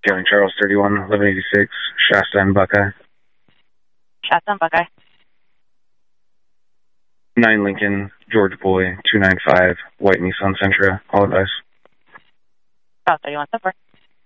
Galen Charles 31, 1186, Shasta and Buckeye. Shasta and Buckeye. 9 Lincoln, George Boy, 295, White Nissan Sentra. All advice. South 31, 4.